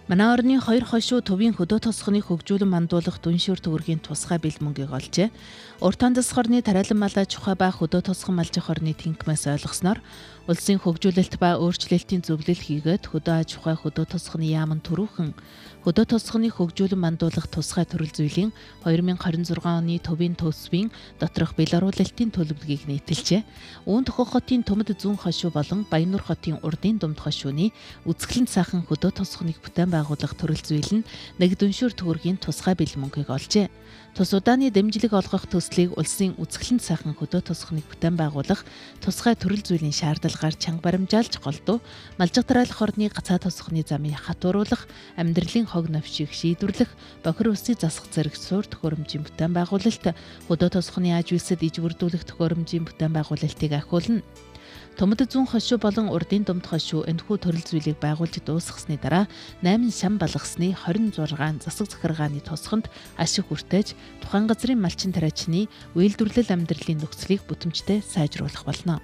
Манай орны 2 хошуу төвийн хөдөө тосгоныг хөгжүүлэн мандуулах дүншүүр төгрөгийн тусгай бэлмөнгийг олжээ. Урт хандас хорны тариалан малаа чухай ба хөдөө тосгон малжих орны тэнхмээс ойлгосноор улсын хөгжүүлэлт ба өөрчлөлтийн зөвлөл хийгээд хөдөө аж ахуй хөдөө тосгоны яамн төрүүхэн хөдөө тосгоныг хөгжүүлэн мандуулах тусгай төрөл зүйлийн 2026 оны төвийн төсвийн доторх бэл оруулалтын төлөвлөгийг нийтэлжээ. Үүнд Хөх хотын Төмөд зүүн хошуу болон Баяннур хотын Урдын Думд хошууны үзэсгэлэнт сайхан хөдөө тосгоныг бүтээн байгуулах төрөл зүйл нь нэг дүншүүр төгрөгийн тусгай бэлмөнгийг олжээ. Тус удааны дэмжлэг олгох төслийг улсын үзэсгэлэнт сайхан хөдөө тосгоныг бүтээн байгуулах тусгай төрөл зүйлийн шаардлагаар чанга баримжаалж голдуу малжиг тариалах орны гацаа тосгоны замыг хатууруулах, амьдралын хог навшийг шийдвэрлэх, бохир улсын засах зэрэг суур төхөөрөмжийн бүтээн байгуулалт, хөдөө тосгоны аж үйлсэд иж бүрдүүлэх төхөөрөмжийн бүтээн байгуулалтыг ахиулна. Төмөд зүүн хошуу болон Урдын Думд хошуу энэхүү төрөл зүйлийг байгуулж дуусгасны дараа 8 шам балгасны 26 засаг захиргааны тосгонд ашиг хүртээж тухайн газрын малчин тариачны үйлдвэрлэл амьдралын нөхцөлийг бүтэмжтэй сайжруулах болно.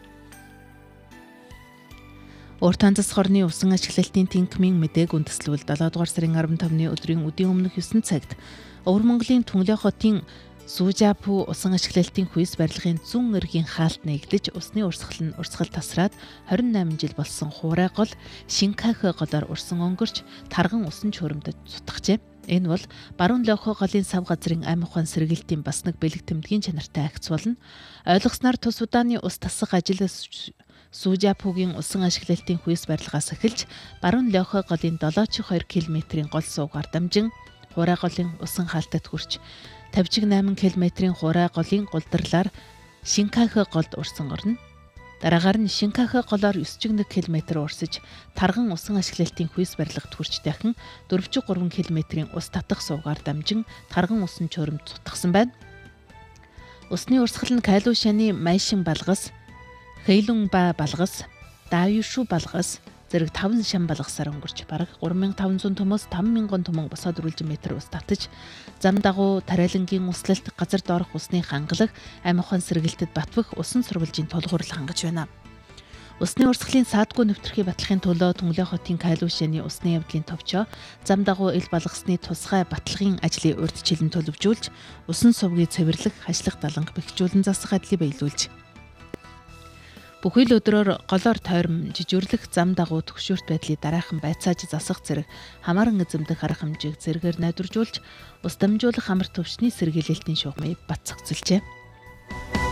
Урт хандас хорны усан ашиглалтын тэнхмийн мэдээг үндэслүүл 7 дугаар сарын 15-ны өдрийн үдийн өмнөх 9 цагт Өвөр Монголын Түнглээ хотын Сужапу усан ашиглалтын хүйс барилгын зүүн эргийн хаалт нэгдэж усны урсгал тасраад 28 жил болсон хуурай гол Шинках голоор урсан өнгөрч тарган усан чөөрөмдөд цутгажээ. Энэ бол баруун лохо голын сав газрын ам ухаан сэргээлтийн бас нэг бэлэг тэмдгийн чанартай агц болно. Ойлгосноор тус удааны ус тасах ажил Сужапугийн усан ашиглалтын хүйс барилгаас эхэлж баруун лохо голын 72 км-ийн гол суугаар дамжин хуурай голын усан хаалтад хүрч 58 км-ийн хуурай голын гулдарлаар Шинках голд урсан орно. Дараагаар нь Шинках голоор 91 км урсаж тарган усан ашиглалтын хүйс барилгад хүрч дахин 43 км-ийн ус татах суугаар дамжин тарган усан чөөрөмд цутгасан байна. Усны урсгал нь Кайлуу шаны Майшин балгас, Хэйлүн ба балгас, Даавишу балгас зэрэг 5 шам балгасаар өнгөрч бараг 3500 төмөөс 5000 төмөн босоод үргэлжин метр ус татаж зам дагуу тариалангийн услалт газар доорх усны хангалах ам ухаан сэргээлтэд батвах усан сурвалжийн тулгуурлал хангаж байна. Усны урсгалын саадгүй нэвтрэхий батлахын төлөө Түнглээ хотын Кайлуу шаны усны явдлын товчоо зам дагуу ил балгасны тусгай батлагын ажлын урьдчилан төлөвжүүлж усан сувгийг цэвэрлэх, хашлах даланг бэхжүүлэн засах ажлыг биелүүлж бүхэл өдрөөр голоор тойрон жижүүрлэх зам дагуу төгшөөрт байдлыг дараахан байцааж засах зэрэг хамааран эзэмдэх арга хэмжээг зэрэгээр найдваржуулж ус дамжуулах амар төвчний сэргийлэлтийн шугамыг бат цогцолжээ.